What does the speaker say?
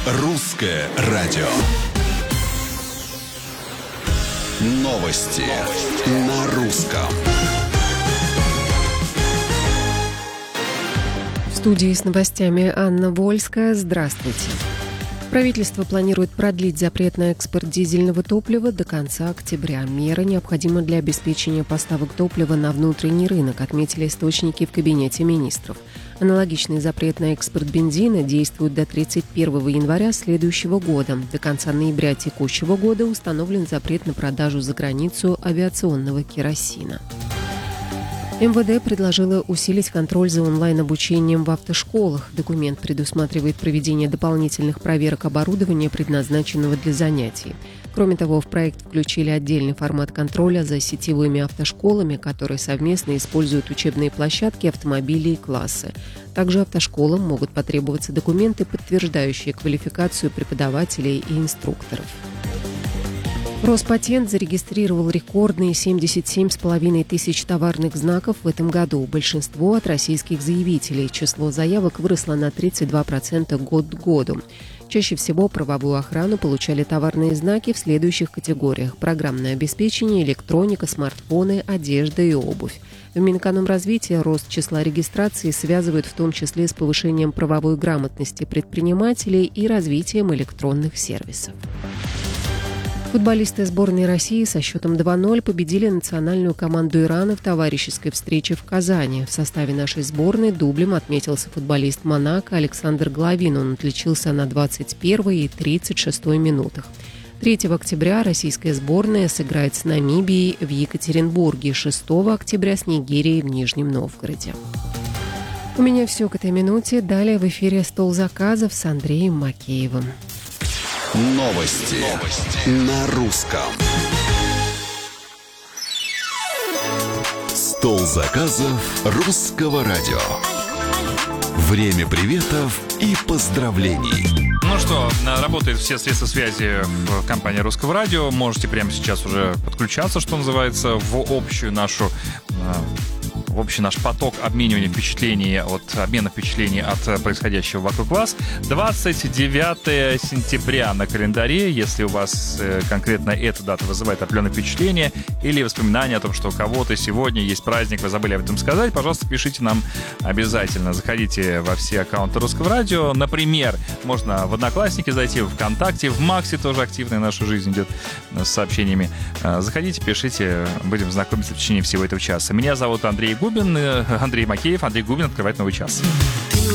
Русское радио. Новости на русском. В студии с новостями Анна Вольская. Здравствуйте. Правительство планирует продлить запрет на экспорт дизельного топлива до конца октября. Меры необходимы для обеспечения поставок топлива на внутренний рынок, отметили источники в Кабинете министров. Аналогичный запрет на экспорт бензина действует до 31 января следующего года. До конца ноября текущего года установлен запрет на продажу за границу авиационного керосина. МВД предложило усилить контроль за онлайн-обучением в автошколах. Документ предусматривает проведение дополнительных проверок оборудования, предназначенного для занятий. Кроме того, в проект включили отдельный формат контроля за сетевыми автошколами, которые совместно используют учебные площадки, автомобили и классы. Также автошколам могут потребоваться документы, подтверждающие квалификацию преподавателей и инструкторов. Роспатент зарегистрировал рекордные 77,5 тысяч товарных знаков в этом году. Большинство от российских заявителей. Число заявок выросло на 32% год к году. Чаще всего правовую охрану получали товарные знаки в следующих категориях: программное обеспечение, электроника, смартфоны, одежда и обувь. В Минэкономразвития рост числа регистраций связывают в том числе с повышением правовой грамотности предпринимателей и развитием электронных сервисов. Футболисты сборной России со счетом 2-0 победили национальную команду Ирана в товарищеской встрече в Казани. В составе нашей сборной дублем отметился футболист Монако Александр Головин. Он отличился на 21-й и 36-й минутах. 3 октября российская сборная сыграет с Намибией в Екатеринбурге, 6 октября с Нигерией в Нижнем Новгороде. У меня все к этой минуте. Далее в эфире «Стол заказов» с Андреем Макеевым. Новости на русском. Стол заказов русского радио. Время приветов и поздравлений. Ну что, работают все средства связи в компании Русского радио. Можете прямо сейчас уже подключаться, что называется, в общий наш поток обмена впечатлений от происходящего вокруг вас. 29 сентября на календаре. Если у вас конкретно эта дата вызывает определенное впечатление или воспоминания о том, что у кого-то сегодня есть праздник, вы забыли об этом сказать, пожалуйста, пишите нам обязательно. Заходите во все аккаунты Русского радио. Например, можно в Одноклассники зайти, в ВКонтакте, в Максе тоже активная наша жизнь идет с сообщениями. Заходите, пишите, будем знакомиться в течение всего этого часа. Меня зовут Андрей Макеев. Андрей Губин открывает новый час.